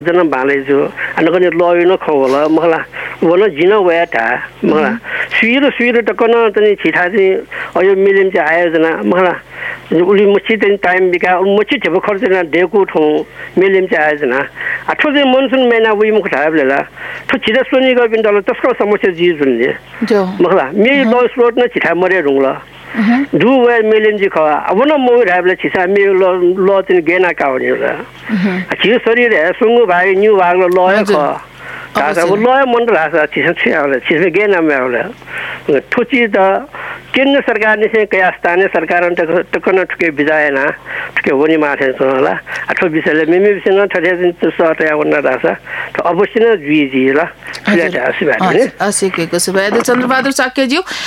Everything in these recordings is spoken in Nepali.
真办了就，那个老人那看我了，么啦，我那经常外打，么啦，随着这个呢，等于其他的，哎呦，没人家爱着呢，么啦，我们去等time比较，我去这不考虑呢，德国通没人家爱着呢，啊，突然monsoon没那为么个啥不了，他其他说那个变到了，都是什么些基准的，么啦，没有老说那其他没得用了。如果没人就考啊，我那没来不了，其实没有老真给那搞的了。其实所以呢，中国牌牛娃了老一考，但是我老一门的来说，其实缺了，其实给那没有了。突击的，केंद्र सरकार ने से कया स्थानीय सरकारों तक न ठुके बिजाए ना ठुके वनी माथे सोला अथवा विषयले मेमे विषय न ठठे दिन तो सटे आउन रासा तो अवश्य न जुइजी ला फिलहाल आसी बात ने आसी के कसबे चंद्रबहादुर साके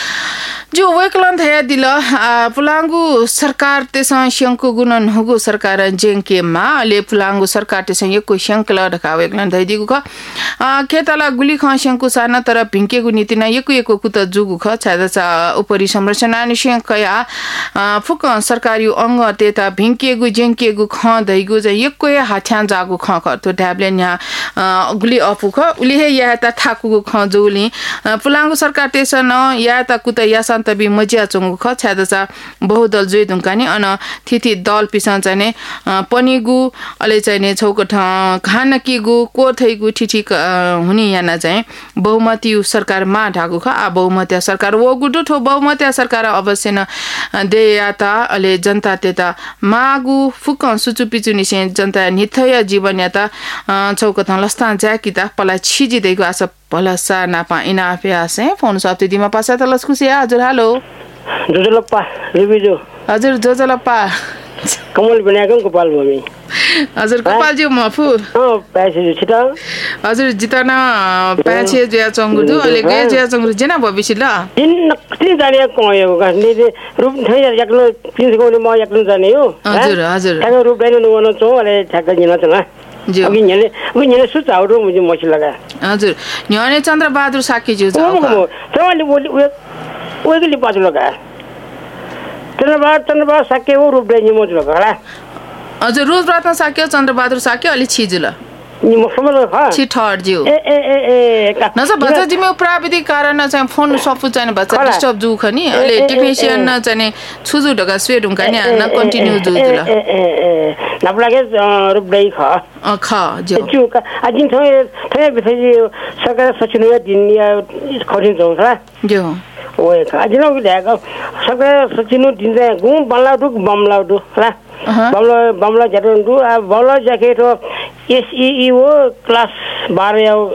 जो वेकलन है दिल पुलांगु सरकार तेसा शंकु गुणन हुगु सरकार जेंके मा ले पुलांगु सरकार तेसा यको शंकला ढका वेकलन दै दिगु ख खेतला गुली ख शंकु साना तर भिंके गु नीति न यको कुत जुगु ख छादा चा उपरि संरचना नि शंकया फुक सरकारी अंग तेता भिंके गु जेंके गु ख दैगु ज यको हाछ्यान जागु ख ख तो ट्याब्ले न्या गुली अफु ख उली हे या ता थाकु ख जुली पुलांगु सरकार तेसा न या ता कुत या तबी मजिया चंगु ख छादसा बहुदल जुइ दुंकानी अन थिथि दल पिसन चाहिँ पनिगु अले चाहिँ छौकठ खानकीगु कोथैगु ठिठी हुनी याना चाहिँ बहुमती सरकार मा ढागु ख आ बहुमती सरकार वो गुडु ठो बहुमती सरकार अवश्य न देयाता अले जनता तेता मागु फुक सुचु पिचु निसे जनता निथय जीवन याता छौकठ लस्तान ज्याकिता पला छिजि दैगु आस पलसा नापा इनाफे आसे फोन सप्ते दिमा पासा तलस खुसी हजुर हेलो जोजलप्पा रिबिजो हजुर जोजलप्पा कमल बनाएको गोपाल भूमि हजुर गोपाल जी मफु पैसे छिटा हजुर जितना पैसे ज्या चंगुदु अले गे ज्या चंगुदु जेना भविष्य ल तीन जाने कयो गाने रुप थै एकलो पिन्सको म एकलो जाने हो हजुर हजुर ठ्याक रुप दैन नुवन चो अले ठ्याक जिन चला अघि यले सुचाउरो मुझे मछि लगा हजुर न्याने चन्द्रबहादुर साकी ज्यू जाउ तले ओइगली पाछ लगा चन्द्रबहादुर साके हो रुप दैन मछि लगा हजुर रुप रत्न साके चन्द्रबहादुर साके अलि छिजुल नि मसमल खा छिठहर ज्यू ए नस बच्चा जिमे प्राविधिक कारण चाहिँ फोन सफु चाहिँ बच्चा डिस्टर्ब जु खनी अले टेक्निशियन न चाहिँ छुजु ढका स्वे ढुंका नि न कन्टिन्यू जु जुल नप लागे रुप दै ख ज्यू का अजिन थय बिथै सरकार सचिव दिन या खरिन जौ छ ज्यू ओए अजिन ल्याएको सरकार सचिव दिन चाहिँ गु बमलाडु होला बमला ज्याकेटु बमला ज्याकेट एसईई हो क्लास 12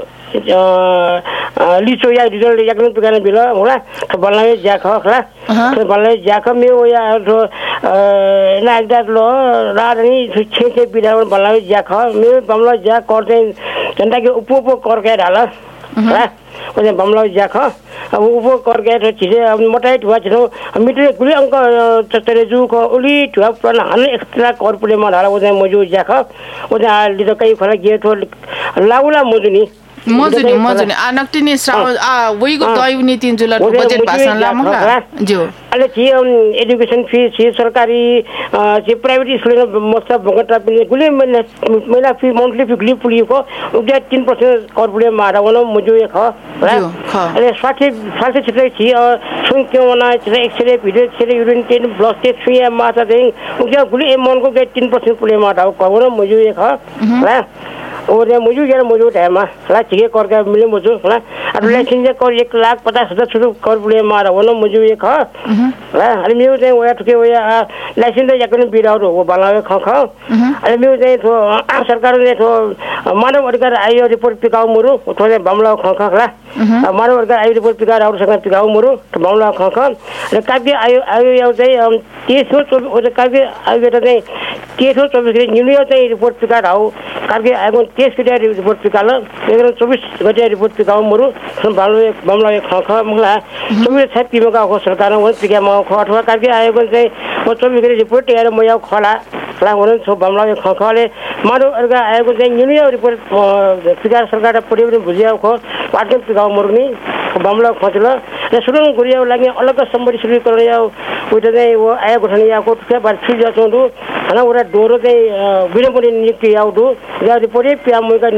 लिचो या रिजल्ट याकन दुकान बिल होला त बल्लाय ज्याख होला त बल्लाय ज्याख मे हो या नागदार लो रानी छे बिला बल्लाय ज्याख मे बमला ज्याक करते जनता के उप करके डाला होला ओले बमला ज्याख अब उप करके त छिसे मोटाइट वा छिनो मिटर गुली अंक चतरे जु को उली 12 प्लन हन एक्स्ट्रा कर्पोरेट मा डाला ओले मजु ज्याख ओले लिदो कई फला गेट लाउला मजुनी मजुनी अनक्टिनी वहीको दैवनी 3 जुलाई बजेट भाषण लामला जो अले छि एजुकेशन फी छि सरकारी छि प्राइवेट स्कुल मस्त भगटा पनि गुले महिना फी मन्थली फी गुली पुलिको उगे 3% कर्पोरेट मारा वन मजु एक अले स्वास्थ्य क्षेत्र छि सुन के वना छि एक्सरे भिडियो छि urine ten blood test fee माता दें उगे गुली एमनको 3% पुले मारा कवन मजु एक ह ओरे मुजु गेर मुजु टाइममा ला छिके करके मिले मुजु ला अब लाइसेंस कर 1,50,000 सुरु कर बुले मारा वन मुजु एक ह ला अनि मिउ चाहिँ ओया ठुके ओया लाइसेंस याकन बिराउ हो बलावे ख अनि मिउ चाहिँ थो सरकारले थो मानव अधिकार आयो रिपोर्ट पिकाउ मुरु थोले बमला ख ला मानव अधिकार आयो रिपोर्ट पिकाउ राउसँग पिकाउ मुरु त बमला ख र काबे आयो याउ चाहिँ तेसो ओ काबे आयो त चाहिँ तेसो 24 न्यूलियो चाहिँ रिपोर्ट पिकाउ हाउ काबे आयो तेस के रिपोर्ट पिकाल 24 गते रिपोर्ट पिकाउ मुरु बमला ख मुला 24 छ पिमका हो सरकार वन पिका म ख अथवा काबे आयो चाहिँ 24 गते रिपोर्ट यार म याउ खला लाङोन सो बमला खखले मारो अर्गा आएको चाहिँ युनियन रिपोर्ट पिकार सरकार पढ्यो बुझ्याउ खो पार्टी पिगाउ मर्नी बमला खचल र सुरु गरियाउ लागि अलग सम्बन्धी सुरु गरियाउ उता चाहिँ वो आएको छ नि आको के बार फिल जाछौं दु हना उरा डोरो चाहिँ बिना पनि निक्ति आउ दु या रिपोर्ट पिया मुका